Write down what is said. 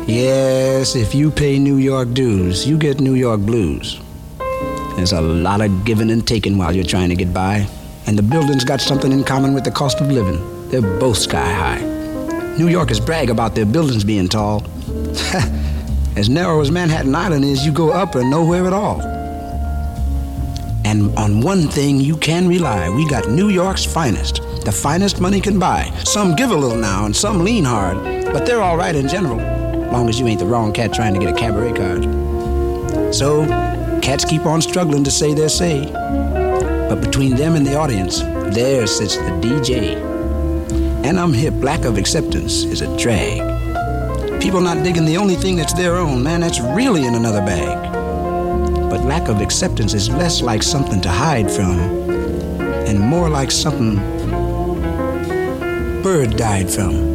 Yes, if you pay New York dues, you get New York blues. There's a lot of giving and taking while you're trying to get by. And the buildings got something in common with the cost of living. They're both sky high. New Yorkers brag about their buildings being tall. As narrow as Manhattan Island is, you go up or nowhere at all. And on one thing you can rely, we got New York's finest. The finest money can buy. Some give a little now and some lean hard, but they're all right in general, long as you ain't the wrong cat trying to get a cabaret card. So, cats keep on struggling to say their say. But between them and the audience, there sits the DJ. And I'm hip, lack of acceptance is a drag. People not digging the only thing that's their own, man, that's really in another bag. But lack of acceptance is less like something to hide from and more like something bird died from.